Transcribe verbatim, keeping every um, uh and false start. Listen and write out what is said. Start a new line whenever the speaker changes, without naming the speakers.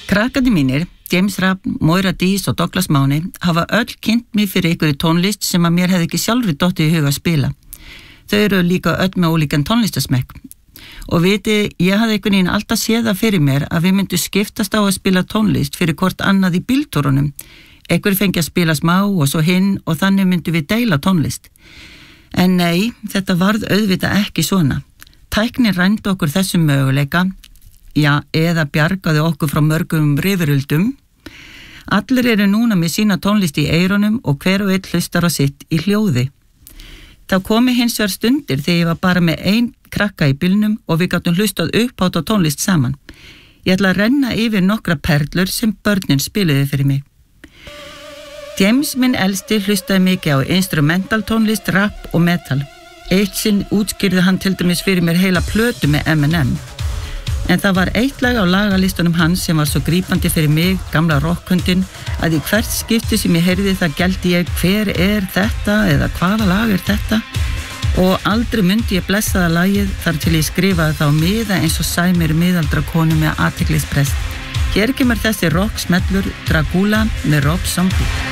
Krakkandi mínir, James Rapp, Moira Dís og Douglas Máni hafa öll kynnt mig fyrir einhverju tónlist sem að mér hefði ekki sjálfri dottið í huga að spila. Þau eru líka öll með ólíkan tónlistasmekk. Og viti, ég hafði einhvern veginn alltaf séð það fyrir mér að við myndum skiptast á að spila tónlist fyrir hvort annað í bíltúrunum. Einhver fengi að spila smá og svo hinn og þannig myndum við deila tónlist. En nei, þetta varð auðvitað ekki svona. Tæknin rændi okkur þessum möguleika, já, eða bjargaði okkur frá mörgum rifuröldum. Allir eru núna með sína tónlist í eyrunum og hver og einn hlustar á sitt í hljóði. Það komi hins vegar stundir þegar ég var bara með ein krakka í bílnum og við gátum hlustað upphátt á tónlist saman. Ég ætla að renna yfir nokkra perlur sem börnin spiluðu fyrir mig. James minn elsti hlustaði mikið á instrumental tónlist, rap og metal. Eitt sinn útskýrði hann til dæmis fyrir mér heila plötu með M and M. En það var eitt lag á lagalistunum hans sem var svo grípandi fyrir mig, gamla rockhundin, að í hvert skipti sem ég heyrði það gældi ég hver er þetta eða hvaða lag er þetta og aldrei myndi ég blessaða lagið þar til ég skrifaði það á miða eins og sæmir miðaldra konu með athyglisprest. Hér kemur þessi rock smellur Dracula með Rob Zombie.